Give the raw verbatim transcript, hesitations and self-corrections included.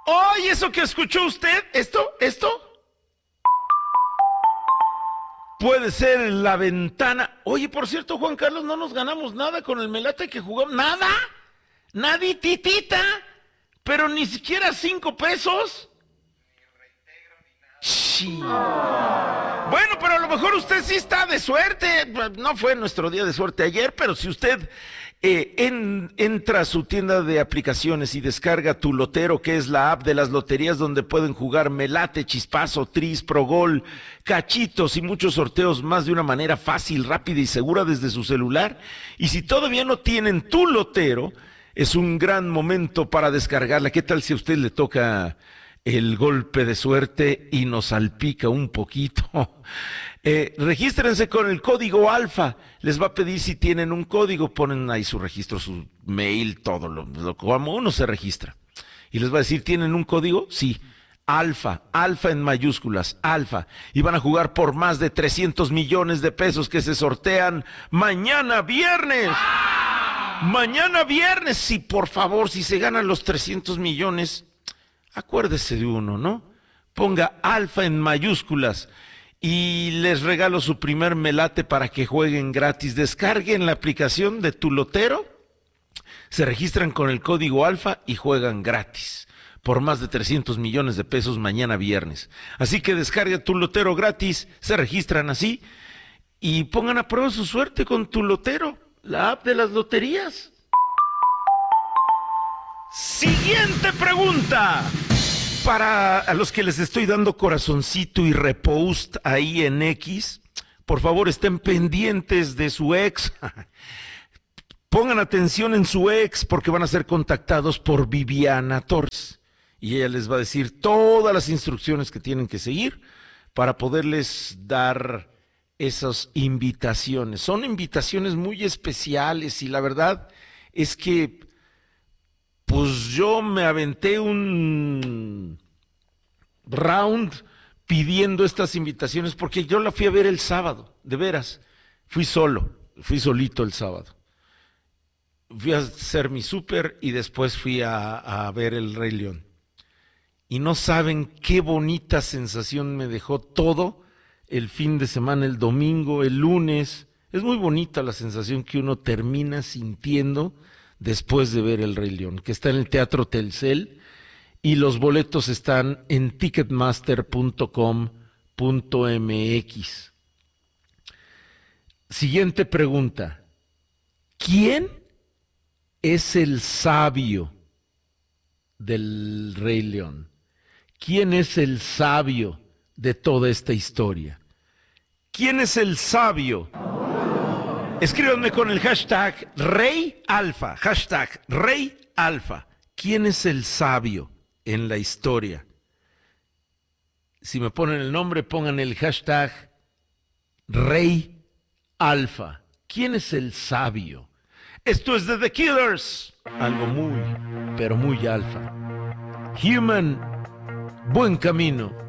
¡Ay, eso que escuchó usted! ¿Esto? ¿Esto? Puede ser la ventana. Oye, por cierto, Juan Carlos, no nos ganamos nada con el melate que jugamos. ¿Nada? ¿Nadititita? ¿Pero ni siquiera cinco pesos? Sí. Bueno, pero a lo mejor usted sí está de suerte. No fue nuestro día de suerte ayer, pero si usted eh, en, entra a su tienda de aplicaciones y descarga Tu Lotero, que es la app de las loterías donde pueden jugar melate, chispazo, tris, progol, cachitos y muchos sorteos más de una manera fácil, rápida y segura desde su celular. Y si todavía no tienen Tu Lotero, es un gran momento para descargarla. ¿Qué tal si a usted le toca el golpe de suerte y nos salpica un poquito? Eh, regístrense con el código alfa. Les va a pedir si tienen un código, ponen ahí su registro, su mail, todo lo, lo como uno se registra. Y les va a decir, ¿tienen un código? Sí. Alfa, alfa en mayúsculas, alfa. Y van a jugar por más de trescientos millones de pesos que se sortean mañana viernes. Mañana viernes, sí, por favor, si se ganan los trescientos millones, acuérdese de uno, ¿no? Ponga alfa en mayúsculas y les regalo su primer melate para que jueguen gratis. Descarguen la aplicación de Tu Lotero, se registran con el código alfa y juegan gratis por más de trescientos millones de pesos mañana viernes. Así que descarga Tu Lotero gratis, se registran así y pongan a prueba su suerte con Tu Lotero, la app de las loterías. Siguiente pregunta. Para los que les estoy dando corazoncito y repost ahí en X, por favor estén pendientes de su ex. Pongan atención en su ex porque van a ser contactados por Viviana Torres. Y ella les va a decir todas las instrucciones que tienen que seguir para poderles dar esas invitaciones. Son invitaciones muy especiales y la verdad es que pues yo me aventé un round pidiendo estas invitaciones porque yo la fui a ver el sábado, de veras. Fui solo, fui solito el sábado. Fui a hacer mi súper y después fui a, a ver El Rey León. Y no saben qué bonita sensación me dejó todo el fin de semana, el domingo, el lunes. Es muy bonita la sensación que uno termina sintiendo después de ver El Rey León, que está en el Teatro Telcel y los boletos están en ticketmaster punto com punto m x. Siguiente pregunta. ¿Quién es el sabio del Rey León? ¿Quién es el sabio de toda esta historia? ¿Quién es el sabio? Escríbanme con el hashtag Rey Alfa, hashtag Rey Alfa. ¿Quién es el sabio en la historia? Si me ponen el nombre, pongan el hashtag Rey Alfa. ¿Quién es el sabio? Esto es de The Killers. Algo muy, pero muy alfa. Human, buen camino.